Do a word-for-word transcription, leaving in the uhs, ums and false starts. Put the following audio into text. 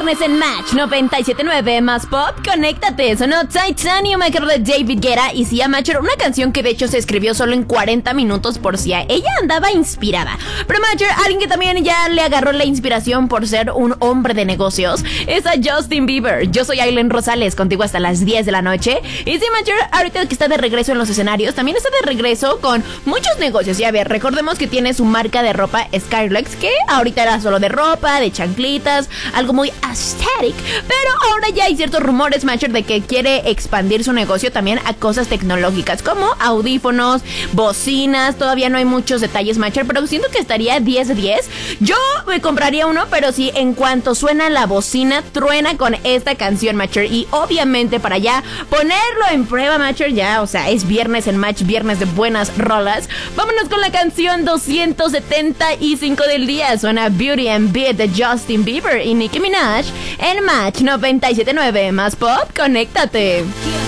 viernes en Match noventa y siete punto nueve más pop. Conéctate. Sonó Titanium a cargo de David Guetta y Sia Matcher, una canción que de hecho se escribió solo en cuarenta minutos por Sia. Ella andaba inspirada. Pero Matcher, alguien que también ya le agarró la inspiración por ser un hombre de negocios, es a Justin Bieber. Yo soy Aileen Rosales, contigo hasta las diez de la noche. Y Sia Matcher, ahorita que está de regreso en los escenarios, también está de regreso con muchos negocios. Y a ver, recordemos que tiene su marca de ropa Skylex, que ahorita era solo de ropa, de chanclitas, algo muy aesthetic, pero ahora ya hay ciertos rumores, Matcher, de que quiere expandir su negocio también a cosas tecnológicas como audífonos, bocinas. Todavía no hay muchos detalles, Matcher, pero siento que estaría diez de diez. Yo me compraría uno, pero si en cuanto suena la bocina, truena con esta canción, Matcher, y obviamente para ya ponerlo en prueba, Matcher, ya, o sea, es viernes en Match, viernes de buenas rolas. Vámonos con la canción doscientos setenta y cinco del día. Suena Beauty and Beat de Justin Bieber y Nicki Minaj en Match noventa y siete punto nueve más pop. Conéctate.